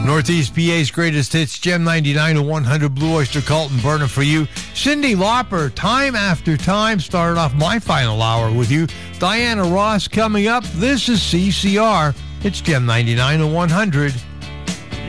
Northeast PA's greatest hits, Gem 99 to 100, Blue Oyster Cult, burning for you. Cyndi Lauper, Time After Time, started off my final hour with you. Diana Ross coming up. This is CCR. It's Gem 99 to 100.